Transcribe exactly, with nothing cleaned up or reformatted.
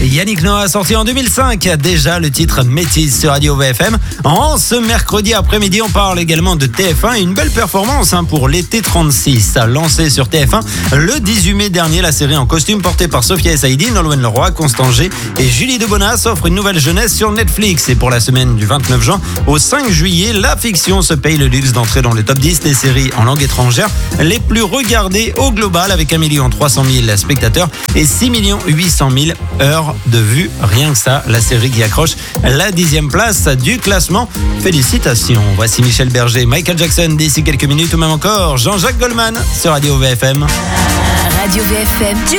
Yannick Noah, sorti en deux mille cinq, déjà le titre Métis sur Radio V F M. En ce mercredi après-midi, on parle également de T F un et une belle performance hein, pour l'été trente-six. Lancé sur T F un le dix-huit mai dernier, la série en costume portée par Sophia El Saïdi, Nolwenn Leroy, Constant G et Julie Debonas offre une nouvelle jeunesse sur Netflix. Et pour la semaine du vingt-neuf juin au cinq juillet, la fiction se paye le luxe d'entrer dans le top dix des séries en langue étrangère les plus regardées au global, avec un million trois cent mille spectateurs et six millions huit cent mille heures de vues. Rien que ça, la série qui accroche la dixième place du classement. Félicitations. Voici Michel Berger, Michael Jackson d'ici quelques minutes, ou même encore Jean-Jacques Goldman sur Radio V F M. Radio V F M.